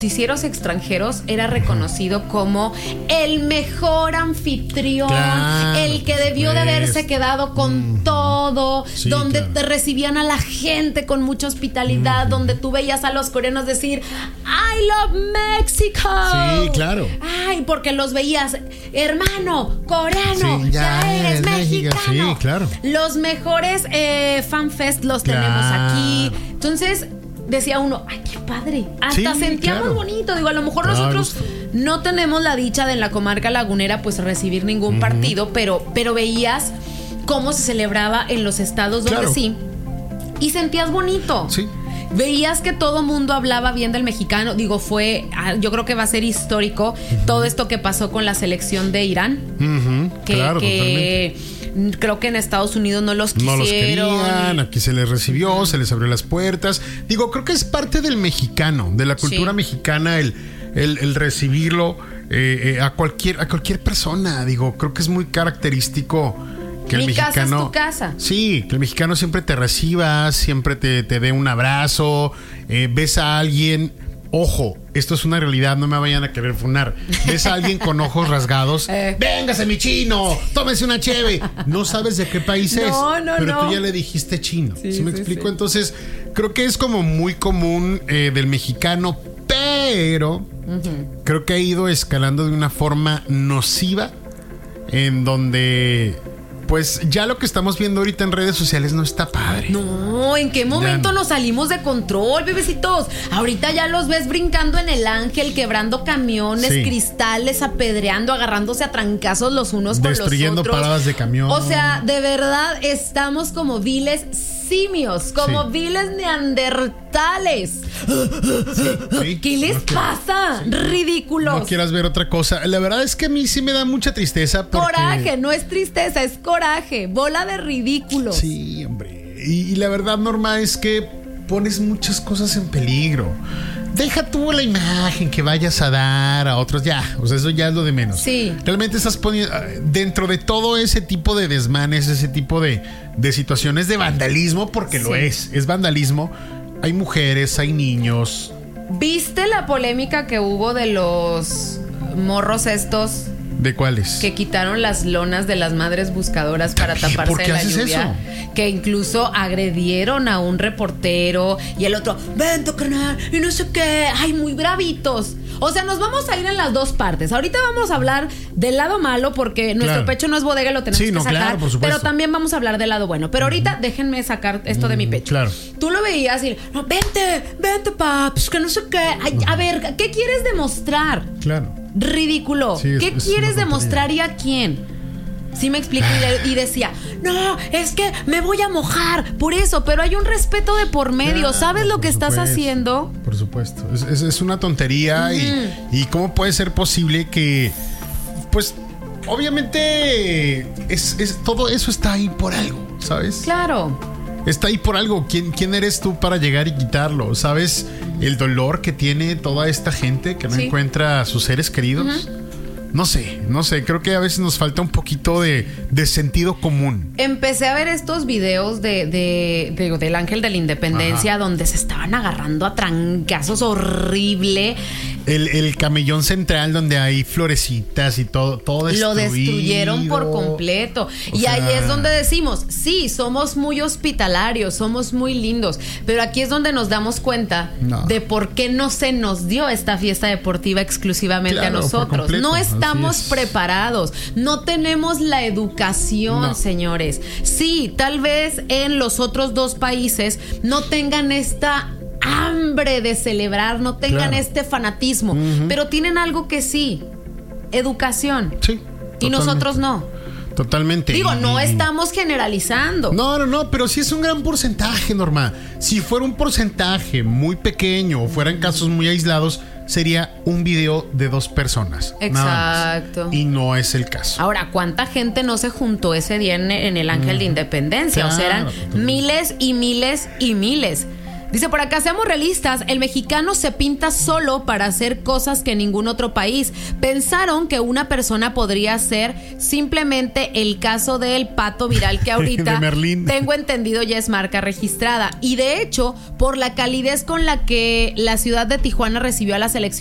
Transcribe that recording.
noticieros extranjeros era reconocido como el mejor anfitrión, claro, el que debió de haberse quedado con todo, sí, donde claro, te recibían a la gente con mucha hospitalidad, donde tú veías a los coreanos decir I love Mexico. Sí, claro. Ay, porque los veías, hermano, coreano, sí, ya eres mexicano. Sí, claro. Los mejores fanfest los claro, tenemos aquí. Entonces decía uno, ay, qué padre. Hasta sí, sentíamos claro, bonito. Digo, a lo mejor claro, nosotros no tenemos la dicha de en la comarca lagunera pues recibir ningún partido, pero veías cómo se celebraba en los estados donde claro, sí, y sentías bonito. Sí. Veías que todo mundo hablaba bien del mexicano. Digo, yo creo que va a ser histórico todo esto que pasó con la selección de Irán. Claro, que creo que en Estados Unidos no los quisieron. No los querían, aquí se les recibió, se les abrió las puertas. Digo, creo que es parte del mexicano, de la cultura mexicana, el recibirlo a cualquier persona. Digo, creo que es muy característico que el mexicano, casa es tu casa. Sí, que el mexicano siempre te reciba, siempre te dé un abrazo, ves a alguien. Ojo, esto es una realidad, no me vayan a querer funar. Ves a alguien con ojos rasgados, véngase mi chino, tómese una cheve. No sabes de qué país es, pero tú ya le dijiste chino. ¿Sí me explico? Sí. Entonces, creo que es como muy común del mexicano, pero creo que ha ido escalando de una forma nociva, en donde pues ya lo que estamos viendo ahorita en redes sociales no está padre. No, ¿en qué momento nos salimos de control, bebecitos? Ahorita ya los ves brincando en el Ángel, quebrando camiones, cristales, apedreando, agarrándose a trancazos los unos con los otros. Destruyendo paradas de camión. O sea, de verdad estamos como viles simios, como viles neandertales. ¿Qué les pasa? Ridículos. No quieras ver otra cosa. La verdad es que a mí sí me da mucha tristeza porque... Coraje, no es tristeza, es coraje. Bola de ridículos. Sí, hombre. Y la verdad, Norma, es que pones muchas cosas en peligro. Deja tú la imagen que vayas a dar a otros, ya, o sea, eso ya es lo de menos. Sí. Realmente estás poniendo dentro de todo ese tipo de desmanes, ese tipo de situaciones de vandalismo, porque lo es vandalismo. Hay mujeres, hay niños. ¿Viste la polémica que hubo de los morros estos? ¿De cuáles? Que quitaron las lonas de las madres buscadoras para taparse de la lluvia. Eso? Que incluso agredieron a un reportero y el otro, vente, carnal, y no sé qué. Ay, muy bravitos. O sea, nos vamos a ir en las dos partes. Ahorita vamos a hablar del lado malo porque nuestro pecho no es bodega, lo tenemos que sacar. Claro, por supuesto. Pero también vamos a hablar del lado bueno. Pero ahorita déjenme sacar esto de mi pecho. Claro. Tú lo veías y, no, vente, paps, que no sé qué. Ay, a ver, ¿qué quieres demostrar? Claro. Ridículo. ¿Qué quieres demostrar y a quién? Sí me explico. Y decía, no, es que me voy a mojar por eso, pero hay un respeto de por medio. Claro, ¿sabes lo que estás haciendo? Por supuesto. Es una tontería. Y cómo puede ser posible que, pues, obviamente todo eso está ahí por algo, ¿sabes? Claro. Está ahí por algo. ¿Quién eres tú para llegar y quitarlo? ¿Sabes el dolor que tiene toda esta gente que no encuentra a sus seres queridos? No sé, creo que a veces nos falta un poquito de sentido común. Empecé a ver estos videos del Ángel de la Independencia, donde se estaban agarrando a trancazos horrible. El camellón central donde hay florecitas y todo destruido. Lo destruyeron por completo. Ahí es donde decimos, sí, somos muy hospitalarios, somos muy lindos, pero aquí es donde nos damos cuenta de por qué no se nos dio esta fiesta deportiva exclusivamente a nosotros. No estamos preparados, no tenemos la educación, señores. Sí, tal vez en los otros dos países no tengan esta hambre de celebrar, no tengan este fanatismo, pero tienen algo que sí, educación. Sí. Y nosotros no. Totalmente. Digo, no estamos generalizando. No, pero sí es un gran porcentaje, Norma. Si fuera un porcentaje muy pequeño o fueran casos muy aislados, sería un video de 2 personas. Exacto. Y no es el caso. Ahora, ¿cuánta gente no se juntó ese día en el Ángel de Independencia? Claro, o sea, eran miles y miles y miles. Dice por acá, seamos realistas, el mexicano se pinta solo para hacer cosas que ningún otro país. Pensaron que una persona podría ser simplemente el caso del pato viral que ahorita tengo entendido ya es marca registrada. Y de hecho, por la calidez con la que la ciudad de Tijuana recibió a la selección